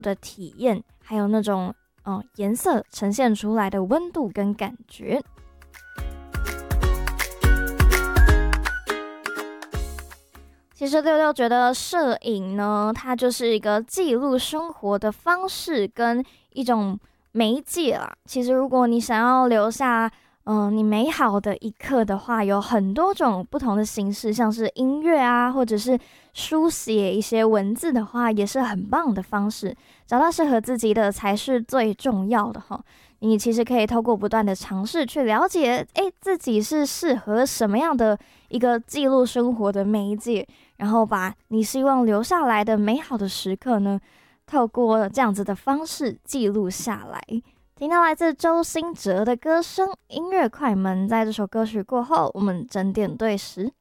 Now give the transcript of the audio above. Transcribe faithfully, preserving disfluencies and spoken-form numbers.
的体验，还有那种嗯颜色呈现出来的温度跟感觉。其实六六觉得摄影呢，它就是一个记录生活的方式跟一种媒介啦。其实如果你想要留下嗯、呃，你美好的一刻的话，有很多种不同的形式，像是音乐啊，或者是书写一些文字的话，也是很棒的方式。找到适合自己的才是最重要的哈。你其实可以透过不断的尝试去了解，诶，自己是适合什么样的一个记录生活的媒介，然后把你希望留下来的美好的时刻呢，透过这样子的方式记录下来。听到来自周兴哲的歌声，音乐快门。在这首歌曲过后，我们整点对时。